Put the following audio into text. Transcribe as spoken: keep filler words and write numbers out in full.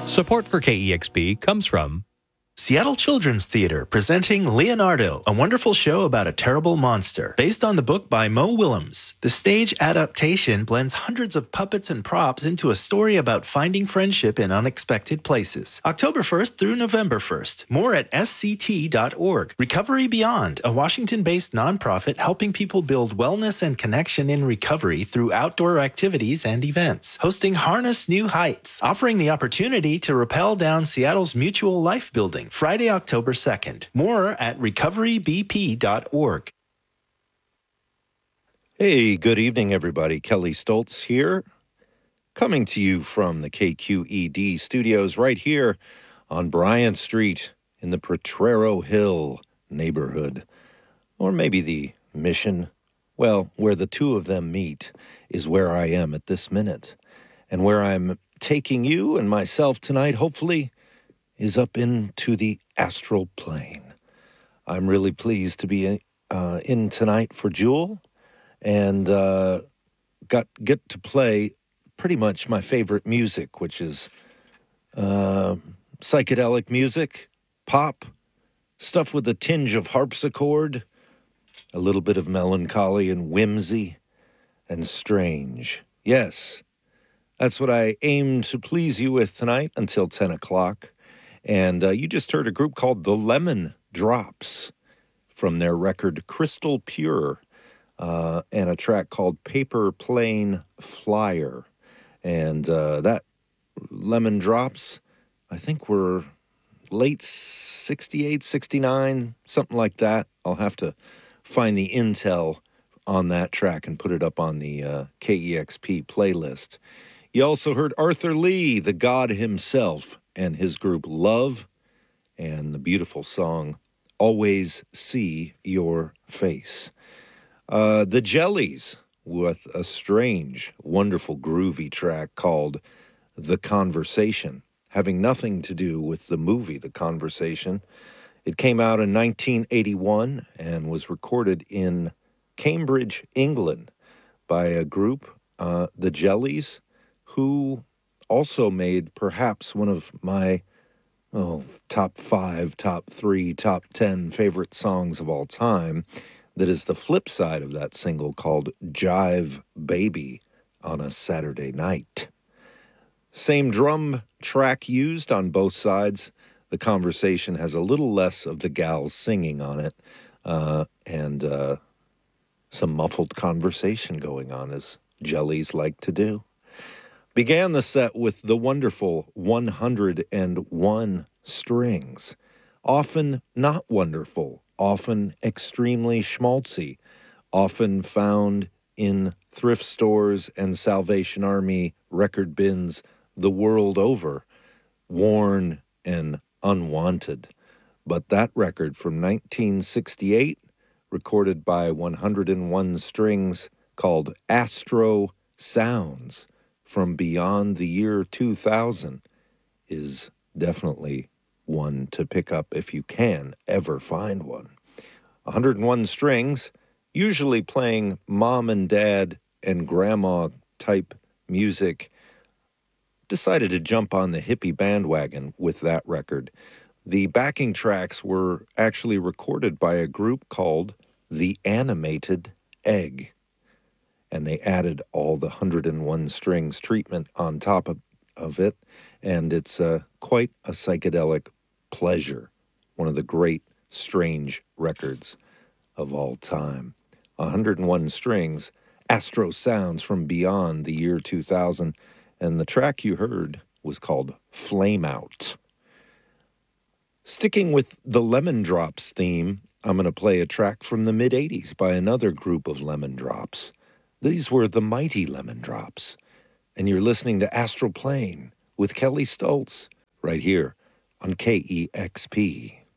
Support for K E X P comes from Seattle Children's Theater presenting Leonardo, a wonderful show about a terrible monster. Based on the book by Mo Willems, the stage adaptation blends hundreds of puppets and props into a story about finding friendship in unexpected places. October first through November first. More at S C T dot org. Recovery Beyond, a Washington-based nonprofit helping people build wellness and connection in recovery through outdoor activities and events. Hosting Harness New Heights, offering the opportunity to rappel down Seattle's mutual life building. Friday, October second. More at recovery b p dot org. Hey, good evening, everybody. Kelly Stoltz here, coming to you from the K Q E D studios right here on Bryant Street in the Potrero Hill neighborhood, or maybe the Mission. Well, where the two of them meet is where I am at this minute, and where I'm taking you and myself tonight, hopefully, is up into the astral plane. I'm really pleased to be uh, in tonight for Jewel, and uh, got get to play pretty much my favorite music, which is uh, psychedelic music, pop, stuff with a tinge of harpsichord, a little bit of melancholy and whimsy, and strange. Yes, that's what I aim to please you with tonight until ten o'clock. And uh, you just heard a group called The Lemon Drops from their record Crystal Pure, uh, and a track called Paper Plane Flyer. And uh, that Lemon Drops, I think were late sixty-eight, sixty-nine, something like that. I'll have to find the intel on that track and put it up on the uh, K E X P playlist. You also heard Arthur Lee, the God himself, and his group Love, and the beautiful song, Always See Your Face. Uh, the Jellies, with a strange, wonderful, groovy track called The Conversation, having nothing to do with the movie The Conversation. It came out in nineteen eighty-one and was recorded in Cambridge, England, by a group, uh, the Jellies, who also made perhaps one of my oh, top five, top three, top ten favorite songs of all time. That is the flip side of that single called Jive Baby on a Saturday Night. Same drum track used on both sides. The Conversation has a little less of the gals singing on it, uh, and uh, some muffled conversation going on, as Jellies like to do. Began the set with the wonderful one hundred one strings, often not wonderful, often extremely schmaltzy, often found in thrift stores and Salvation Army record bins the world over, worn and unwanted. But that record from nineteen sixty-eight, recorded by one hundred one strings, called Astro Sounds, from beyond the year two thousand, is definitely one to pick up if you can ever find one. one hundred one strings, usually playing mom and dad and grandma type music, decided to jump on the hippie bandwagon with that record. The backing tracks were actually recorded by a group called The Animated Egg, and they added all the one hundred one strings treatment on top of, of it, and it's uh, quite a psychedelic pleasure. One of the great, strange records of all time. one hundred one strings, Astro Sounds from beyond the year two thousand, and the track you heard was called Flame Out. Sticking with the Lemon Drops theme, I'm going to play a track from the mid-eighties by another group of Lemon Drops. These were the Mighty Lemon Drops, and you're listening to Astral Plane with Kelly Stoltz right here on K E X P.